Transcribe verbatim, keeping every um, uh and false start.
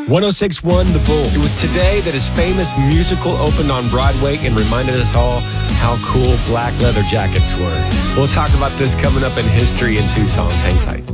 one oh six point one The Bull. It was today that his famous musical opened on Broadway and reminded us all how cool black leather jackets were. We'll talk about this coming up in history in two songs. Hang tight.